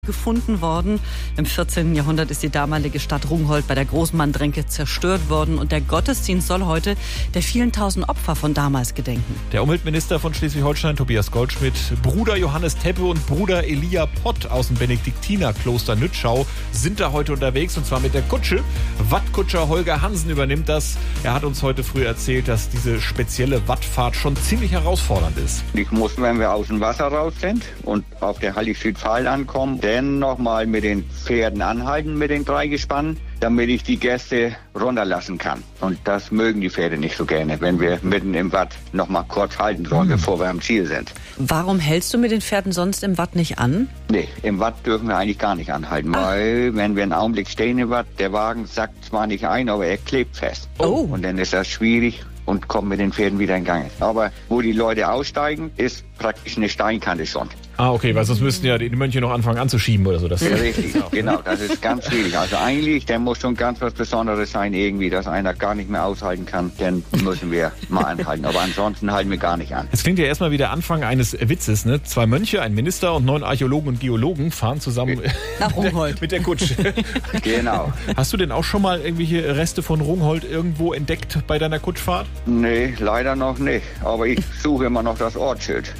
gefunden worden. Im 14. Jahrhundert ist die damalige Stadt Rungholt bei der Großmann-Dränke zerstört worden und der Gottesdienst soll heute der vielen tausend Opfer von damals gedenken. Der Umweltminister von Schleswig-Holstein, Tobias Goldschmidt, Bruder Johannes Teppe und Bruder Elia Pott aus dem Benediktinerkloster Nützschau sind da heute unterwegs und zwar mit der Kutsche. Wattkutscher Holger Hansen übernimmt das. Er hat uns heute früh erzählt, dass diese spezielle Wattfahrt schon ziemlich herausfordernd ist. Ich muss, wenn wir aus dem Wasser raus sind und auf der Hallig-Südpfahl ankommen, dann nochmal mit den Pferden anhalten, mit den 3 Gespannen, damit ich die Gäste runterlassen kann. Und das mögen die Pferde nicht so gerne, wenn wir mitten im Watt nochmal kurz halten sollen, bevor wir am Ziel sind. Warum hältst du mit den Pferden sonst im Watt nicht an? Nee, im Watt dürfen wir eigentlich gar nicht anhalten, weil wenn wir einen Augenblick stehen im Watt, der Wagen sackt zwar nicht ein, aber er klebt fest. Oh. Und dann ist das schwierig und kommt mit den Pferden wieder in Gang. Aber wo die Leute aussteigen, ist praktisch eine Steinkante schon. Ah, okay, weil sonst müssten ja die Mönche noch anfangen anzuschieben oder so. Das Richtig, genau, das ist ganz schwierig. Also eigentlich, der muss schon ganz was Besonderes sein irgendwie, dass einer gar nicht mehr aushalten kann, dann müssen wir mal anhalten. Aber ansonsten halten wir gar nicht an. Es klingt ja erstmal wie der Anfang eines Witzes, ne? 2 Mönche, ein Minister und 9 Archäologen und Geologen fahren zusammen nach Rungholt mit der Kutsche. Genau. Hast du denn auch schon mal irgendwelche Reste von Rungholt irgendwo entdeckt bei deiner Kutschfahrt? Nee, leider noch nicht. Aber ich suche immer noch das Ortsschild.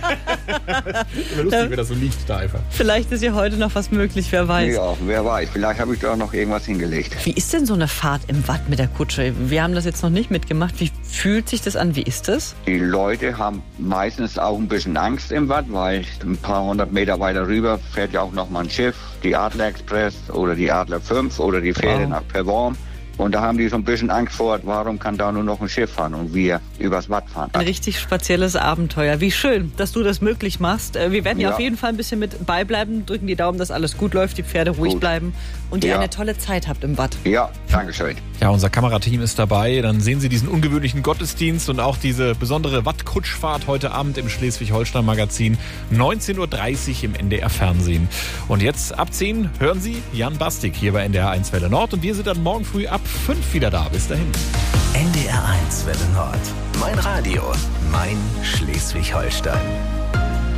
Wäre lustig, wenn das so liegt da einfach. Vielleicht ist ja heute noch was möglich, wer weiß. Ja, wer weiß. Vielleicht habe ich da noch irgendwas hingelegt. Wie ist denn so eine Fahrt im Watt mit der Kutsche? Wir haben das jetzt noch nicht mitgemacht. Wie fühlt sich das an? Wie ist das? Die Leute haben meistens auch ein bisschen Angst im Watt, weil ein paar hundert Meter weiter rüber fährt ja auch noch mal ein Schiff, die Adler Express oder die Adler 5 oder die Fähre nach Perworm. Und da haben die so ein bisschen Angst vor, warum kann da nur noch ein Schiff fahren und wir übers Watt fahren. Ein richtig spezielles Abenteuer. Wie schön, dass du das möglich machst. Wir werden ja auf jeden Fall ein bisschen mit beibleiben, drücken die Daumen, dass alles gut läuft, die Pferde ruhig bleiben und ihr eine tolle Zeit habt im Watt. Ja, danke schön. Ja, unser Kamerateam ist dabei. Dann sehen Sie diesen ungewöhnlichen Gottesdienst und auch diese besondere Wattkutschfahrt heute Abend im Schleswig-Holstein-Magazin. 19.30 Uhr im NDR-Fernsehen. Und jetzt ab 10 hören Sie Jan Bastik hier bei NDR 1 Welle Nord. Und wir sind dann morgen früh ab 5 wieder da. Bis dahin. NDR 1 Welle Nord. Mein Radio. Mein Schleswig-Holstein.